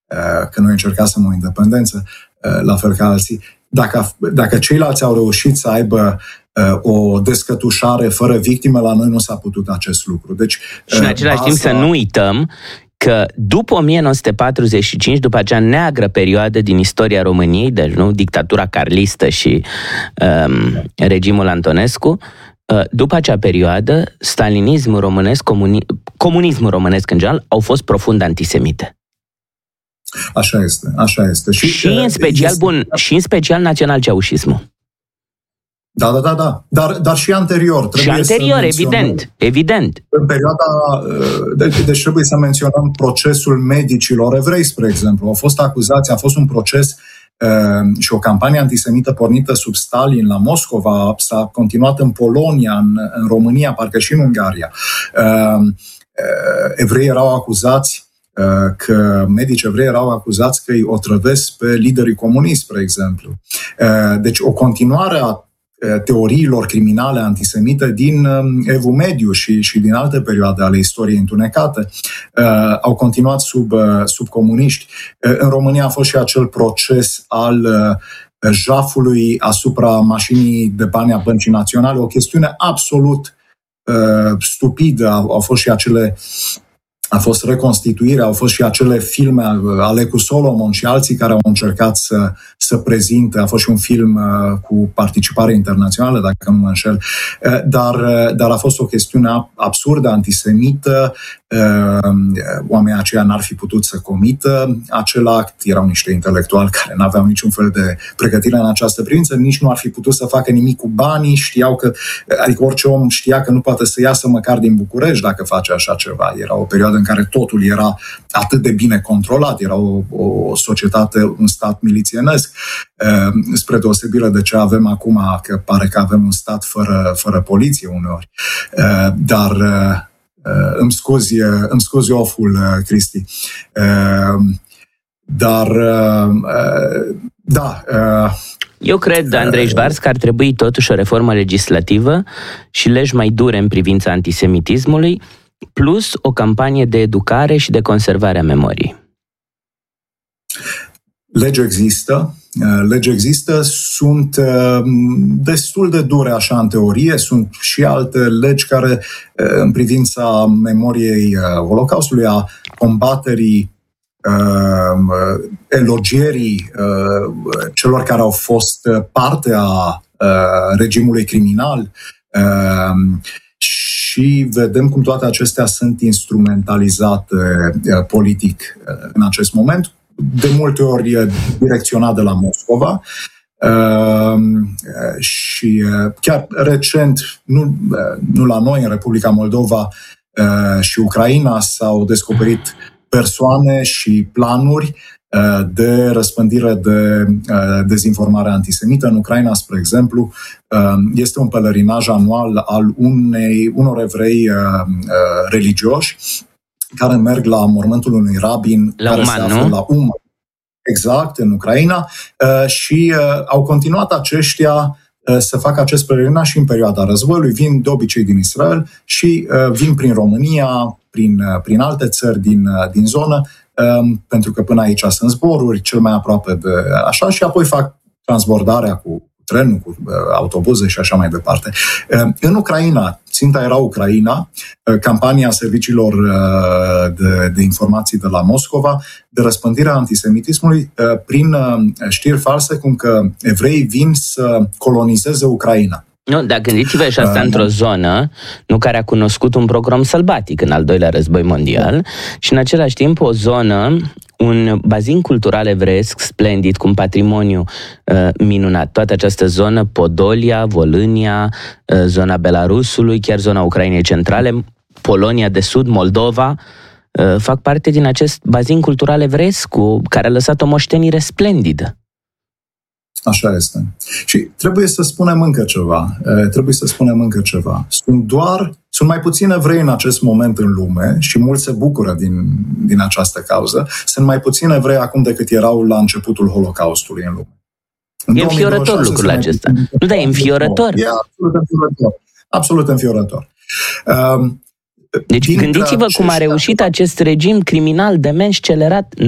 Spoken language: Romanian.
că noi încercasem o independență, la fel ca alții. Dacă ceilalți au reușit să aibă o descătușare fără victime, la noi nu s-a putut acest lucru. Deci, și în același timp să nu uităm că după 1945, după acea neagră perioadă din istoria României, deci dictatura carlistă și regimul Antonescu, după acea perioadă, stalinismul românesc, comunismul românesc în general, au fost profund antisemite. Așa este. Și în special național-ceaușismul. Da. Dar și anterior. Și anterior, evident. În perioada... Deci trebuie să menționăm procesul medicilor evrei, spre exemplu. Au fost acuzați, a fost un proces și o campanie antisemită pornită sub Stalin la Moscova, s-a continuat în Polonia, în România, parcă și în Ungaria. Evreii erau acuzați că medici evrei erau acuzați că îi otrăvesc pe liderii comuniști, spre exemplu. Deci o continuare a teoriilor criminale antisemite din Evul Mediu și din alte perioade ale istoriei întunecate au continuat sub comuniști. În România a fost și acel proces al jafului asupra mașinii de bani a Băncii Naționale, o chestiune absolut stupidă. A fost reconstituirea, au fost și acele filme ale cu Solomon și alții care au încercat să prezinte. A fost și un film cu participare internațională, dacă nu mă înșel. Dar a fost o chestiune absurdă, antisemită. Oamenii aceia n-ar fi putut să comită acel act. Erau niște intelectuali care n-aveau niciun fel de pregătire în această privință, nici nu ar fi putut să facă nimic cu banii. Adică orice om știa că nu poate să iasă măcar din București dacă face așa ceva. Era o perioadă în care totul era atât de bine controlat, era o societate, un stat milițienesc, spre deosebire de ce avem acum, că pare că avem un stat fără poliție uneori. Dar îmi scuzi oful, Cristi. Eu cred, Andrei Șvarț, că ar trebui totuși o reformă legislativă și legi mai dure în privința antisemitismului, plus o campanie de educare și de conservare a memoriei. Legi există, sunt destul de dure așa în teorie, sunt și alte legi care în privința memoriei Holocaustului, a combaterii, elogierii celor care au fost parte a regimului criminal, și vedem cum toate acestea sunt instrumentalizate politic în acest moment, de multe ori direcționat de la Moscova. Și chiar recent, nu la noi, în Republica Moldova și Ucraina, s-au descoperit persoane și planuri de răspândire de dezinformare antisemită. În Ucraina, spre exemplu, este un pelerinaj anual al unor evrei religioși care merg la mormântul unui rabin care se află la Uman. Exact, în Ucraina, și au continuat aceștia să facă acest pelerinaj și în perioada războiului. Vin de obicei din Israel și vin prin România, prin alte țări din zonă, pentru că până aici sunt zboruri, cel mai aproape de așa, și apoi fac transbordarea cu trenul, cu autobuze și așa mai departe. În Ucraina, ținta era Ucraina, campania serviciilor de informații de la Moscova, de răspândirea antisemitismului prin știri false, cum că evreii vin să colonizeze Ucraina. Nu, dar gândiți-vă și asta într-o zonă care a cunoscut un program sălbatic în al doilea război mondial și în același timp o zonă, un bazin cultural evreiesc splendid, cu un patrimoniu minunat. Toată această zonă, Podolia, Volânia, zona Belarusului, chiar zona Ucrainei centrale, Polonia de Sud, Moldova, fac parte din acest bazin cultural evreiesc care a lăsat o moștenire splendidă. Așa este. Și trebuie să spunem încă ceva. Sunt mai puțini evrei în acest moment în lume și mulți se bucură din această cauză. Sunt mai puțini evrei acum decât erau la începutul Holocaustului în lume. E înfiorător lucrul acesta. Nu, dar e înfiorător. E absolut înfiorător. Deci gândiți-vă cum a reușit acest regim criminal dement scelerat